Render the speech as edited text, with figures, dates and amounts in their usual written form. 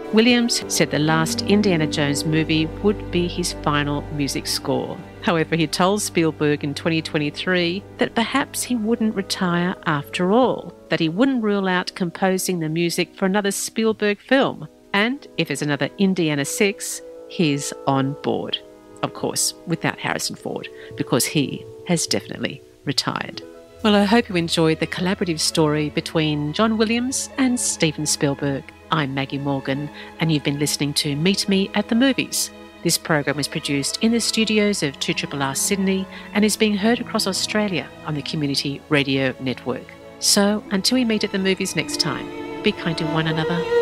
Williams said the last Indiana Jones movie would be his final music score. However, he told Spielberg in 2023 that perhaps he wouldn't retire after all, that he wouldn't rule out composing the music for another Spielberg film, and if there's another Indiana 6, he's on board. Of course, without Harrison Ford, because he has definitely retired. Well, I hope you enjoyed the collaborative story between John Williams and Steven Spielberg. I'm Maggie Morgan, and you've been listening to Meet Me at the Movies. This program is produced in the studios of 2RRR Sydney and is being heard across Australia on the Community Radio Network. So, until we meet at the movies next time, be kind to one another